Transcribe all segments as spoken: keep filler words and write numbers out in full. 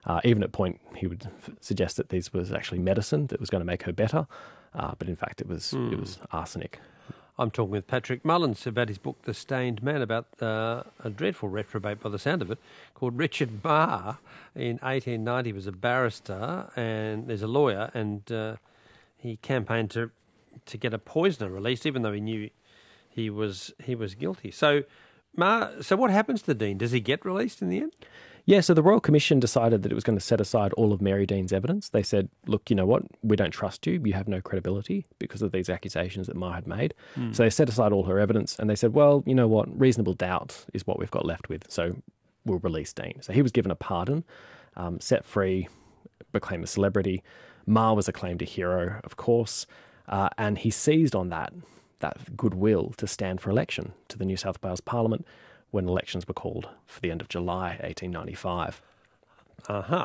Uh, even at point, he would f- suggest that these was actually medicine that was going to make her better, uh, but in fact it was Mm. it was arsenic. I'm talking with Patrick Mullins about his book, The Stained Man, about uh, a dreadful reprobate by the sound of it, called Richard Marr. In eighteen ninety, he was a barrister and there's a lawyer, and uh, he campaigned to to get a poisoner released, even though he knew he was he was guilty. So, Marr, so what happens to the Dean? Does he get released in the end? Yeah, so the Royal Commission decided that it was going to set aside all of Mary Dean's evidence. They said, look, you know what, we don't trust you. You have no credibility because of these accusations that Marr had made. Mm. So they set aside all her evidence and they said, well, you know what, reasonable doubt is what we've got left with, so we'll release Dean. So he was given a pardon, um, set free, became a celebrity. Marr was acclaimed a hero, of course, uh, and he seized on that, that goodwill to stand for election to the New South Wales Parliament when elections were called for the end of July eighteen ninety-five. Uh-huh.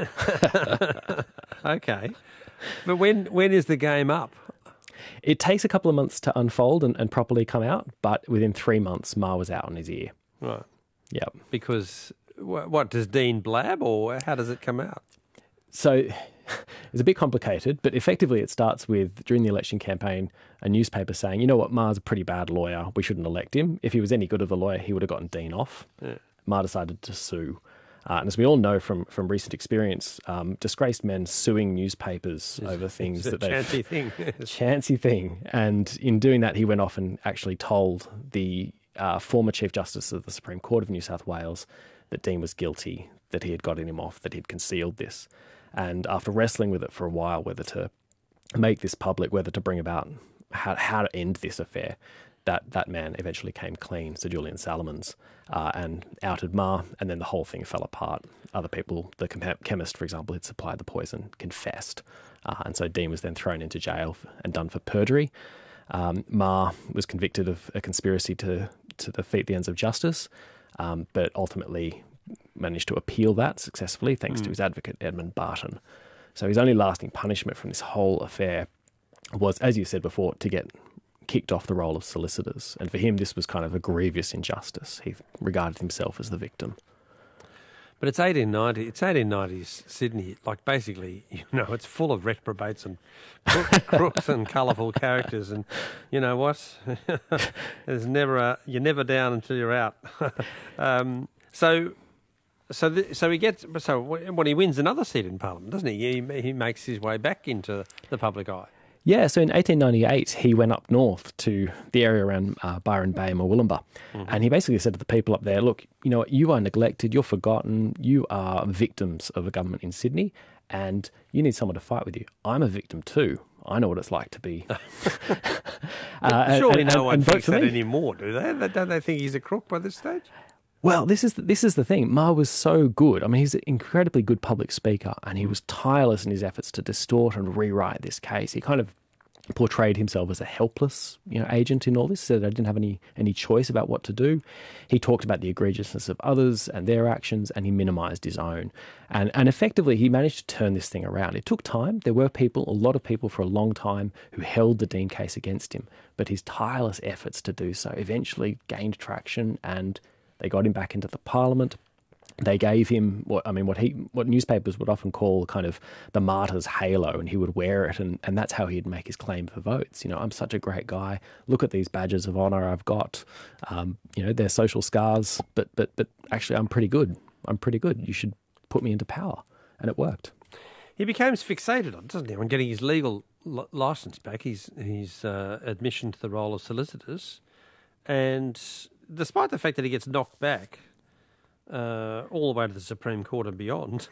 Okay. But when when is the game up? It takes a couple of months to unfold and, and properly come out, but within three months, Marr was out on his ear. Right. Yep. Because, what, what, does Dean blab, or how does it come out? So it's a bit complicated, but effectively it starts with, during the election campaign, a newspaper saying, you know what, Marr's a pretty bad lawyer, we shouldn't elect him. If he was any good of a lawyer, he would have gotten Dean off. Yeah. Marr decided to sue. Uh, and as we all know from, from recent experience, um, disgraced men suing newspapers it's, over things it's that they've... chancy thing. chancy thing. And in doing that, he went off and actually told the uh, former Chief Justice of the Supreme Court of New South Wales that Dean was guilty, that he had gotten him off, that he'd concealed this. And after wrestling with it for a while, whether to make this public, whether to bring about how, how to end this affair, that, that man eventually came clean, Sir Julian Salomons, uh, and outed Marr, and then the whole thing fell apart. Other people, the chem- chemist, for example, who'd supplied the poison, confessed. Uh, and so Dean was then thrown into jail and done for perjury. Um, Marr was convicted of a conspiracy to, to defeat the ends of justice, um, but ultimately managed to appeal that successfully thanks mm. to his advocate, Edmund Barton. So his only lasting punishment from this whole affair was, as you said before, to get kicked off the roll of solicitors. And for him, this was kind of a grievous injustice. He regarded himself as the victim. But it's eighteen ninety. It's eighteen nineties Sydney. Like, basically, you know, it's full of reprobates and crook, crooks and colourful characters. And you know what? There's never a, you're never down until you're out. um, so... So, the, so he gets. So, when he wins another seat in Parliament, doesn't he? He, he makes his way back into the public eye. Yeah. So, in eighteen ninety-eight, he went up north to the area around uh, Byron Bay and Murwillumbah, mm-hmm. and he basically said to the people up there, "Look, you know, you are neglected. You're forgotten. You are victims of a government in Sydney, and you need someone to fight with you. I'm a victim too. I know what it's like to be." uh, Surely and, no and, one and thinks that me. anymore, do they? Don't they think he's a crook by this stage? Well, this is the, this is the thing. Marr was so good. I mean, he's an incredibly good public speaker, and he was tireless in his efforts to distort and rewrite this case. He kind of portrayed himself as a helpless, you know, agent in all this, said I didn't have any any choice about what to do. He talked about the egregiousness of others and their actions, and he minimised his own. And and effectively, he managed to turn this thing around. It took time. There were people, a lot of people for a long time, who held the Dean case against him. But his tireless efforts to do so eventually gained traction, and they got him back into the Parliament. They gave him what I mean, what he, what newspapers would often call kind of the martyr's halo, and he would wear it, and, and that's how he'd make his claim for votes. You know, I'm such a great guy. Look at these badges of honour I've got. Um, you know, they're social scars, but but but actually, I'm pretty good. I'm pretty good. You should put me into power, and it worked. He becomes fixated on, doesn't he, on getting his legal l- licence back, his his uh, admission to the role of solicitors, and despite the fact that he gets knocked back uh, all the way to the Supreme Court and beyond,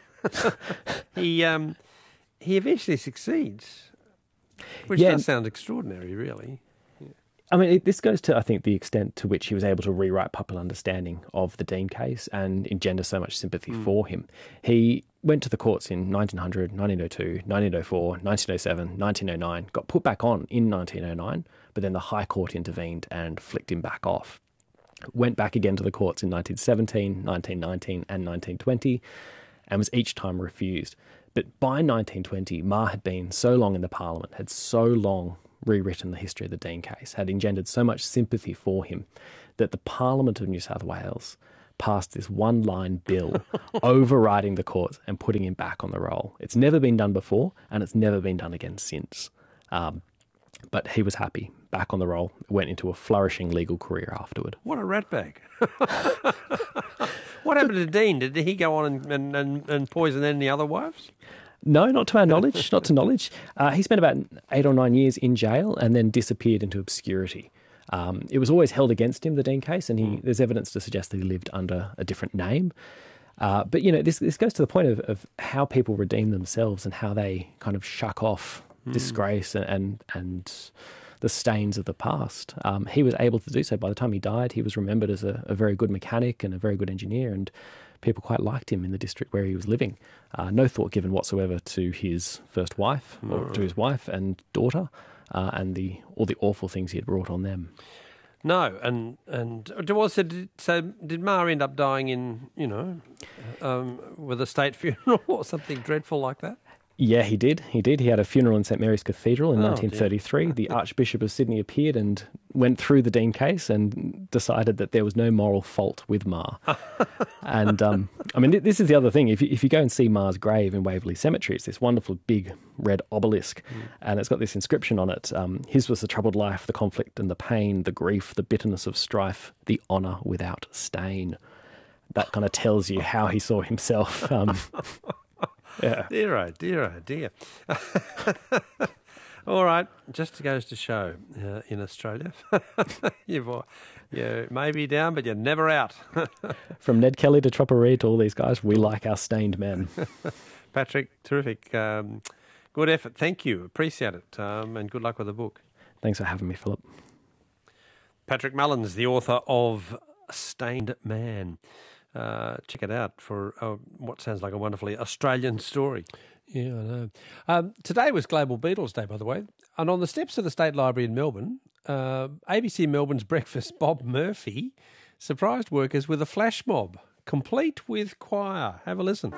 he um, he eventually succeeds, which yeah. does sound extraordinary, really. Yeah. I mean, it, this goes to, I think, the extent to which he was able to rewrite popular understanding of the Dean case and engender so much sympathy mm. for him. He went to the courts in nineteen hundred, nineteen oh two, nineteen oh four, nineteen oh seven, nineteen oh nine, got put back on in nineteen oh nine, but then the High Court intervened and flicked him back off. Went back again to the courts in nineteen seventeen, nineteen nineteen and nineteen twenty, and was each time refused. But by nineteen twenty, Marr had been so long in the Parliament, had so long rewritten the history of the Dean case, had engendered so much sympathy for him, that the Parliament of New South Wales passed this one-line bill overriding the courts and putting him back on the roll. It's never been done before, and it's never been done again since. Um, but he was happy, back on the roll, went into a flourishing legal career afterward. What a ratbag. What happened to Dean? Did he go on and, and, and, and poison any other wives? No, not to our knowledge, not to knowledge. Uh, he spent about eight or nine years in jail and then disappeared into obscurity. Um, it was always held against him, the Dean case, and he, mm. there's evidence to suggest that he lived under a different name. Uh, but, you know, this, this goes to the point of, of how people redeem themselves and how they kind of shuck off mm. disgrace and, and and the stains of the past. Um, he was able to do so. By the time he died, he was remembered as a, a very good mechanic and a very good engineer, and people quite liked him in the district where he was living. Uh, no thought given whatsoever to his first wife, no. or to his wife and daughter, uh, and the all the awful things he had brought on them. No, and and was it, so did Ma end up dying in, you know, um, with a state funeral or something dreadful like that? Yeah, he did. He did. He had a funeral in Saint Mary's Cathedral in Oh, nineteen thirty-three. dear. The Archbishop of Sydney appeared and went through the Dean case and decided that there was no moral fault with Ma. And, um, I mean, this is the other thing. If you, if you go and see Ma's grave in Waverley Cemetery, it's this wonderful big red obelisk, mm. and it's got this inscription on it. Um, His was the troubled life, the conflict and the pain, the grief, the bitterness of strife, the honour without stain. That kind of tells you how he saw himself. Um, yeah. Dear, oh, dear, oh, dear. All right, just goes to show uh, in Australia, you've, you may be down, but you're never out. From Ned Kelly to Tropper Reid to all these guys, we like our stained men. Patrick, terrific. Um, good effort. Thank you. Appreciate it. Um, and good luck with the book. Thanks for having me, Philip. Patrick Mullins, the author of Stained Man. Uh, check it out for uh, what sounds like a wonderfully Australian story. Yeah, I know. Um, today was Global Beatles Day, by the way. And on the steps of the State Library in Melbourne, uh, A B C Melbourne's breakfast Bob Murphy surprised workers with a flash mob, complete with choir. Have a listen.